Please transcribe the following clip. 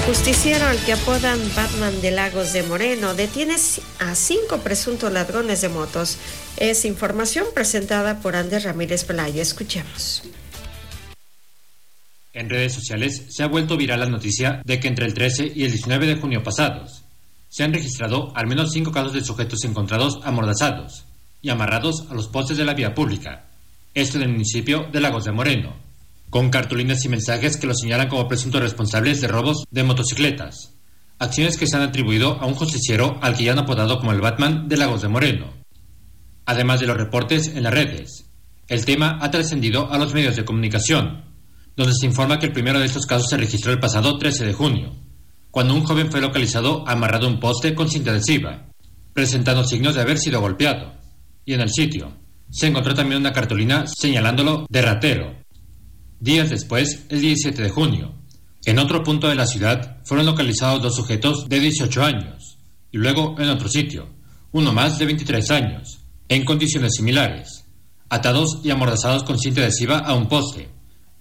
Justiciero al que apodan Batman de Lagos de Moreno detiene a 5 presuntos ladrones de motos. Es información presentada por Ander Ramírez Pelaya. Escuchemos. En redes sociales se ha vuelto viral la noticia de que entre el 13 y el 19 de junio pasados se han registrado al menos 5 casos de sujetos encontrados amordazados y amarrados a los postes de la vía pública, esto en el municipio de Lagos de Moreno, con cartulinas y mensajes que los señalan como presuntos responsables de robos de motocicletas, acciones que se han atribuido a un justiciero al que ya han apodado como el Batman de Lagos de Moreno. Además de los reportes en las redes, el tema ha trascendido a los medios de comunicación, donde se informa que el primero de estos casos se registró el pasado 13 de junio, cuando un joven fue localizado amarrado a un poste con cinta adhesiva, presentando signos de haber sido golpeado, y en el sitio se encontró también una cartulina señalándolo de ratero. Días después, el 17 de junio, en otro punto de la ciudad fueron localizados 2 sujetos de 18 años, y luego en otro sitio, uno más de 23 años, en condiciones similares, atados y amordazados con cinta adhesiva a un poste.